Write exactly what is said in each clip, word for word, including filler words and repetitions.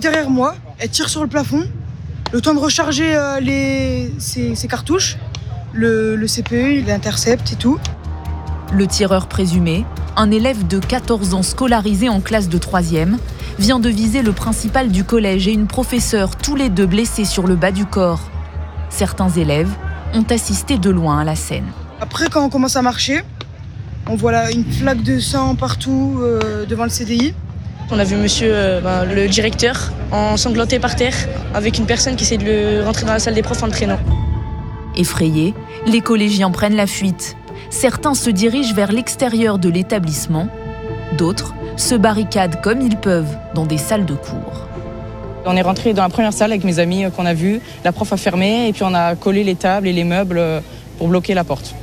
juste derrière moi, elle tire sur le plafond, le temps de recharger euh, les, ses, ses cartouches, le, le C P E, il intercepte et tout. Le tireur présumé, un élève de quatorze ans scolarisé en classe de troisième, vient de viser le principal du collège et une professeure, tous les deux blessés sur le bas du corps. Certains élèves ont assisté de loin à la scène. Après, quand on commence à marcher, on voit là une flaque de sang partout euh, devant le C D I. On a vu monsieur, euh, ben, le directeur, ensanglanté par terre, avec une personne qui essaie de le rentrer dans la salle des profs en le traînant. Effrayés, les collégiens prennent la fuite. Certains se dirigent vers l'extérieur de l'établissement, d'autres se barricadent comme ils peuvent dans des salles de cours. On est rentré dans la première salle avec mes amis qu'on a vus. La prof a fermé et puis on a collé les tables et les meubles pour bloquer la porte.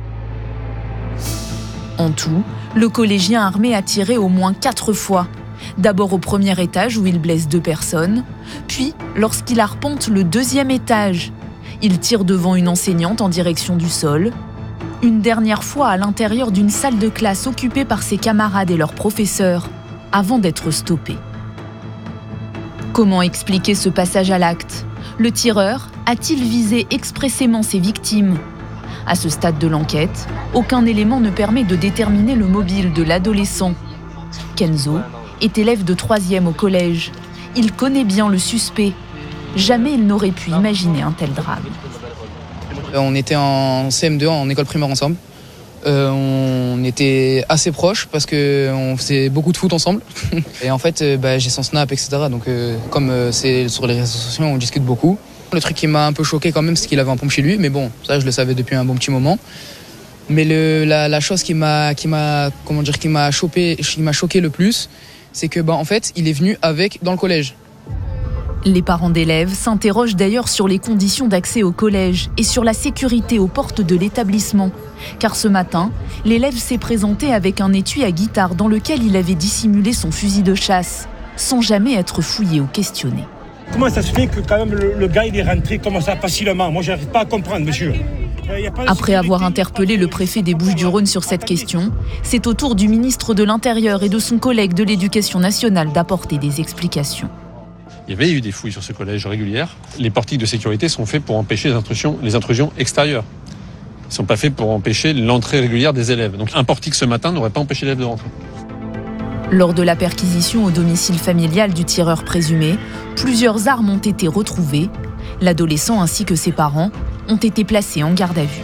En tout, le collégien armé a tiré au moins quatre fois. D'abord au premier étage où il blesse deux personnes, puis lorsqu'il arpente le deuxième étage. Il tire devant une enseignante en direction du sol. Une dernière fois à l'intérieur d'une salle de classe occupée par ses camarades et leurs professeurs, avant d'être stoppé. Comment expliquer ce passage à l'acte ? Le tireur a-t-il visé expressément ses victimes ? À ce stade de l'enquête, aucun élément ne permet de déterminer le mobile de l'adolescent. Kenzo est élève de troisième au collège. Il connaît bien le suspect. Jamais il n'aurait pu imaginer un tel drame. On était en C M deux, en école primaire ensemble. Euh, on était assez proches parce qu'on faisait beaucoup de foot ensemble. Et en fait, euh, bah, j'ai son snap, et cetera. Donc euh, comme euh, c'est sur les réseaux sociaux, on discute beaucoup. Le truc qui m'a un peu choqué quand même, c'est qu'il avait un pompe chez lui. Mais bon, ça, je le savais depuis un bon petit moment. Mais le, la, la chose qui m'a, qui m'a, comment dire, qui m'a chopé, qui m'a choqué le plus, c'est que, bah, en fait, il est venu avec dans le collège. Les parents d'élèves s'interrogent d'ailleurs sur les conditions d'accès au collège et sur la sécurité aux portes de l'établissement. Car ce matin, l'élève s'est présenté avec un étui à guitare dans lequel il avait dissimulé son fusil de chasse, sans jamais être fouillé ou questionné. Comment ça se fait que quand même le, le gars il est rentré comme ça facilement ? Moi, j'arrive pas à comprendre, monsieur. Après avoir interpellé le préfet des Bouches-du-Rhône sur cette question, c'est au tour du ministre de l'Intérieur et de son collègue de l'Éducation nationale d'apporter des explications. Il y avait eu des fouilles sur ce collège régulières. Les portiques de sécurité sont faits pour empêcher les intrusions, les intrusions extérieures. Ils ne sont pas faits pour empêcher l'entrée régulière des élèves. Donc un portique ce matin n'aurait pas empêché l'élève de rentrer. Lors de la perquisition au domicile familial du tireur présumé, plusieurs armes ont été retrouvées. L'adolescent ainsi que ses parents ont été placés en garde à vue.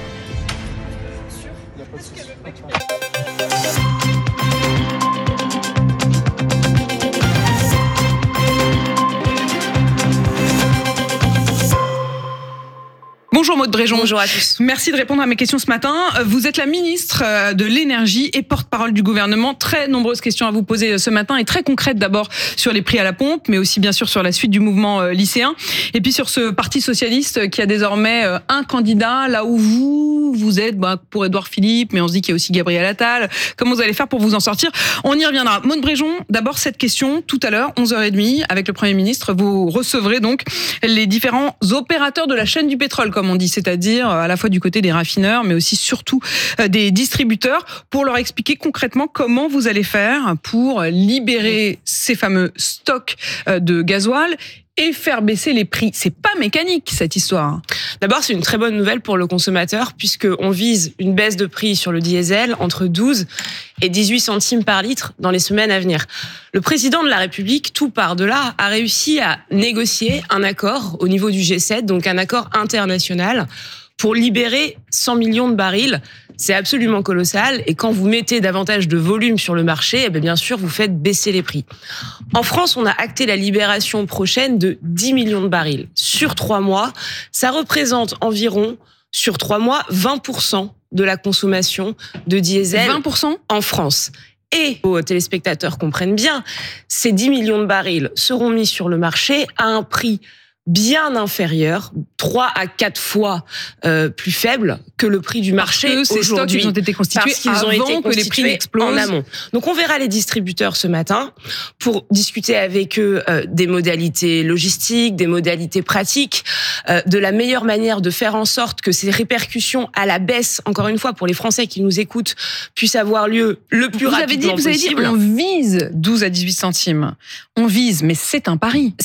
Bonjour Maude Bréjon. Bonjour à tous. Merci de répondre à mes questions ce matin. Vous êtes la ministre de l'Énergie et porte-parole du gouvernement. Très nombreuses questions à vous poser ce matin et très concrètes d'abord sur les prix à la pompe, mais aussi bien sûr sur la suite du mouvement lycéen. Et puis sur ce parti socialiste qui a désormais un candidat, là où vous, vous êtes bah, pour Édouard Philippe, mais on se dit qu'il y a aussi Gabriel Attal. Comment vous allez faire pour vous en sortir ? On y reviendra. Maude Bréjon, d'abord cette question. Tout à l'heure, onze heures trente, avec le Premier ministre, vous recevrez donc les différents opérateurs de la chaîne du pétrole, comme on dit, c'est-à-dire à la fois du côté des raffineurs, mais aussi surtout des distributeurs, pour leur expliquer concrètement comment vous allez faire pour libérer ces fameux stocks de gasoil et faire baisser les prix. C'est pas mécanique, cette histoire. D'abord, c'est une très bonne nouvelle pour le consommateur, puisqu'on vise une baisse de prix sur le diesel entre douze et dix-huit centimes par litre dans les semaines à venir. Le président de la République, tout par de là, a réussi à négocier un accord au niveau du G sept, donc un accord international, pour libérer cent millions de barils. C'est absolument colossal. Et quand vous mettez davantage de volume sur le marché, eh bien, bien sûr, vous faites baisser les prix. En France, on a acté la libération prochaine de dix millions de barils. Sur trois mois, ça représente environ, sur trois mois, vingt pour cent de la consommation de diesel vingt pour cent en France. Et aux téléspectateurs comprennent bien, ces dix millions de barils seront mis sur le marché à un prix bien inférieur, trois à quatre fois euh, plus faible que le prix du marché parce que aujourd'hui. Ces stocks, ils ont été constitués parce qu'ils avant ont été que les prix n'explosent en amont. Donc on verra les distributeurs ce matin pour discuter avec eux euh, des modalités logistiques, des modalités pratiques, euh, de la meilleure manière de faire en sorte que ces répercussions à la baisse, encore une fois pour les Français qui nous écoutent, puissent avoir lieu le plus vous rapidement avez dit, vous possible. Vous avez dit on vise douze à dix-huit centimes. On vise, mais c'est un pari.